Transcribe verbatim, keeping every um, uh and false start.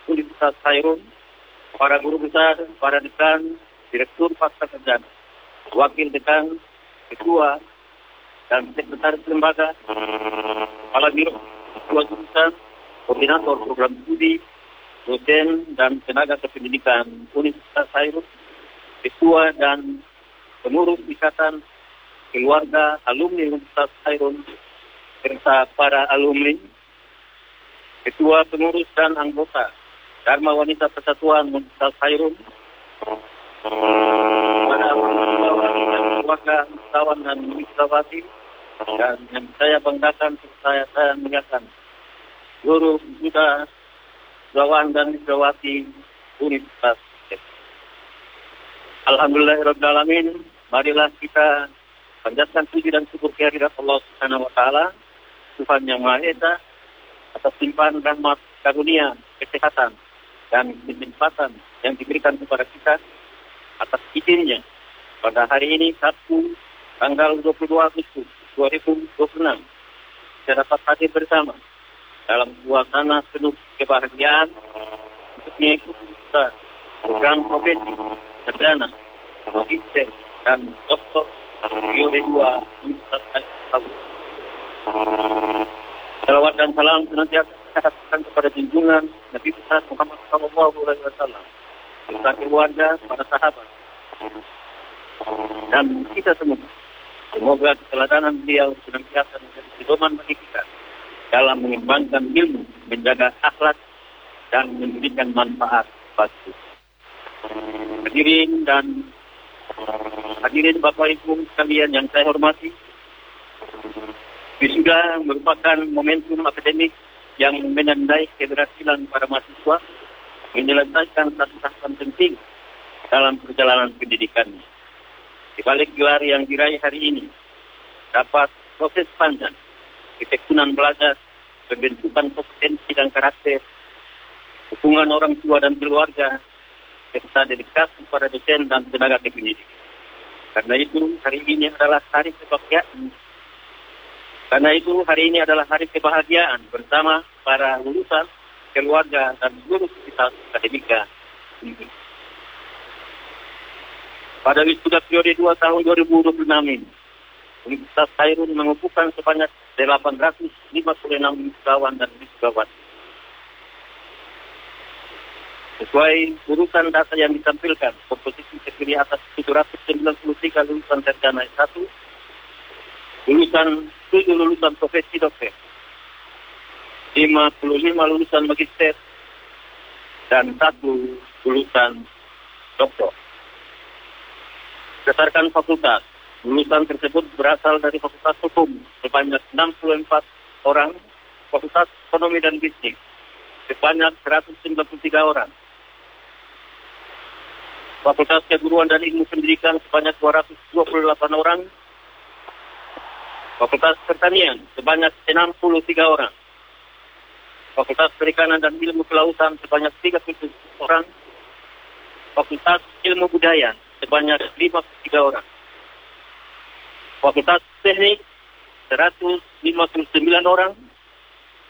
Universitas Khairun, para guru besar, para dekan, direktur pasca sarjana, wakil dekan, ketua, dan sekretaris lembaga, kepala biro, ketua jurusan, koordinator program studi, dosen dan tenaga kependidikan Universitas Khairun, ketua dan pengurus ikatan keluarga alumni Universitas Khairun, serta para alumni, ketua pengurus dan anggota Dharma Wanita Persatuan Universitas Khairun, para keluarga wisatawan dan wisawati, dan yang saya banggakan, saya saya muliakan, guru juga wisatawan dan wisawati Universitas. Alhamdulillahirrahmanirrahim. Marilah kita panjatkan puji dan syukur kehadirat Allah Subhanahu wa taala, Tuhan Yang Maha Esa, atas limpahan rahmat karunia, kesehatan dan kesempatan yang diberikan kepada kita atas izinnya pada hari ini Sabtu tanggal dua puluh dua Agustus dua ribu dua puluh enam kita dapat hadir bersama dalam suasana penuh kebahagiaan untuk mengikuti program profesi sarjana, magister dan doktor periode dua Universitas Khairun. Salawat dan salam senantiasa kita katakan kepada junjungan Nabi besar Muhammad Sallallahu Alaihi Wasallam, serta keluarga, para sahabat, dan kita semua. Semoga keteladanan beliau senantiasa menjadi pedoman bagi kita dalam mengembangkan ilmu, menjaga akhlak, dan memberikan manfaat bagi hadirin dan hadirin Bapak Ibu sekalian yang saya hormati. Wisuda merupakan momentum akademik yang menandai keberhasilan para mahasiswa menyelesaikan satu tahapan penting dalam perjalanan pendidikannya. Di balik gelar yang diraih hari ini, dapat proses panjang ketekunan belajar, pembentukan kompetensi dan karakter, hubungan orang tua dan keluarga, serta dedikasi pada dosen dan tenaga kependidikan. Karena itu, hari ini adalah hari kebahagiaan. Karena itu, hari ini adalah hari kebahagiaan bersama para lulusan, keluarga, dan seluruh kita akademika. Pada wisuda periode dua tahun dua ribu dua puluh enam ini, Universitas Khairun mengumpulkan sebanyak delapan ratus lima puluh enam wisatawan dan wisawati. Sesuai urutan data yang ditampilkan, komposisi terdiri atas tujuh ratus sembilan puluh tiga lulusan sarjana S satu, lulusan tujuh lulusan profesi dokter, lima puluh lima lulusan magister, dan satu lulusan doktor. Berdasarkan fakultas, lulusan tersebut berasal dari Fakultas Hukum sebanyak enam puluh empat orang, Fakultas Ekonomi dan Bisnis sebanyak seratus sembilan puluh tiga orang, Fakultas Keguruan dan Ilmu Pendidikan sebanyak dua ratus dua puluh delapan orang, Fakultas Pertanian sebanyak enam puluh tiga orang, Fakultas Perikanan dan Ilmu Kelautan sebanyak tiga puluh tujuh orang, Fakultas Ilmu Budaya sebanyak lima puluh tiga orang, Fakultas Teknik seratus lima puluh sembilan orang,